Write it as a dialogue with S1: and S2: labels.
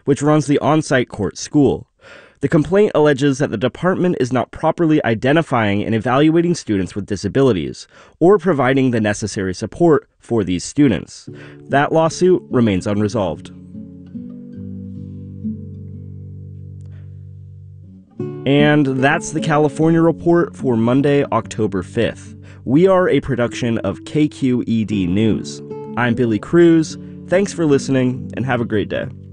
S1: which runs the on-site Court School. The complaint alleges that the department is not properly identifying and evaluating students with disabilities, or providing the necessary support for these students. That lawsuit remains unresolved. And that's the California Report for Monday, October 5th. We are a production of KQED News. I'm Billy Cruz. Thanks for listening, and have a great day.